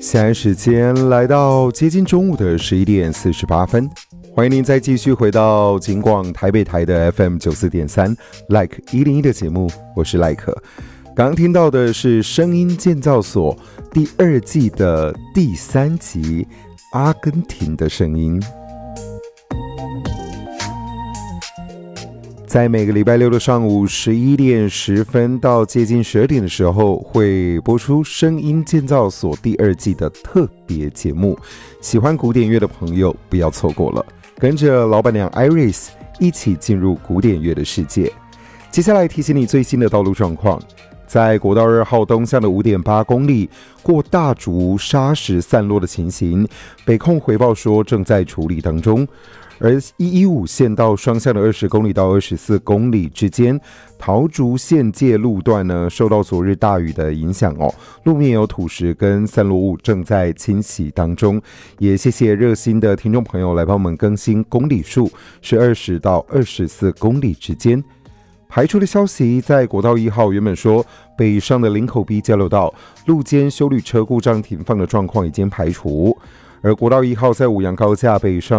现在时间来到接近中午的11点48分，欢迎您再继续回到警广台北台的 FM 94.3 Like 101的节目，我是赖可。刚刚听到的是声音建造所第2季的第3集《阿根廷的声音》。在每个礼拜六的上午11点10分到接近12点的时候，会播出声音建造所第2季的特别节目。喜欢古典乐的朋友不要错过了，跟着老板娘 Iris 一起进入古典乐的世界。接下来提醒你最新的道路状况。在国道2号东向的 5.8 公里过大竹砂石散落的情形，北控回报说正在处理当中。而115线道双向的20公里到24公里之间，桃竹县界路段呢，受到昨日大雨的影响路面有土石跟散落物正在清洗当中。也谢谢热心的听众朋友来帮我们更新公里数，是20到24公里之间。排除的消息，在国道1号原本说北上的林口 B 交流道路肩休旅车故障停放的状况已经排除，而国道1号在五杨高架北上